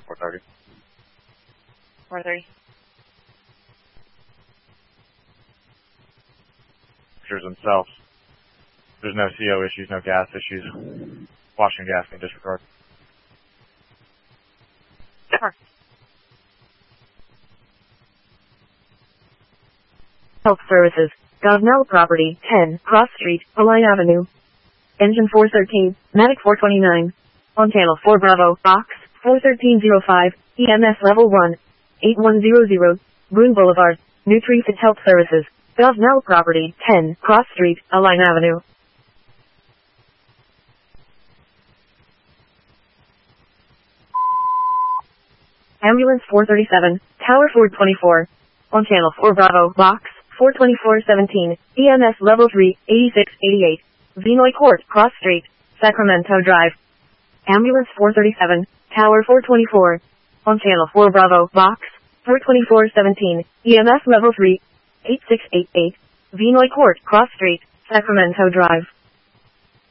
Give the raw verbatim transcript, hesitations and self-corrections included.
four thirty. four thirty. Pictures themselves. There's no C O issues, no gas issues. Washing gas can disregard. Sure. Health Services. Governell Property, ten, Cross Street, Align Avenue. Engine four thirteen, Matic four twenty-nine. On channel four Bravo, Box, four thirteen oh five, E M S Level one, eight one hundred, Boone Boulevard, NutriFit Health Services. Governell Property, ten, Cross Street, Align Avenue. Ambulance four thirty-seven, Tower four twenty-four. On channel four Bravo, Box, four twenty-four seventeen, E M S Level three, eighty-six eighty-eight. Vinoy Court, Cross Street, Sacramento Drive. Ambulance four thirty-seven, Tower four twenty-four. On channel four Bravo, Box, four twenty-four seventeen, E M S Level three, eighty-six eighty-eight. Vinoy Court, Cross Street, Sacramento Drive.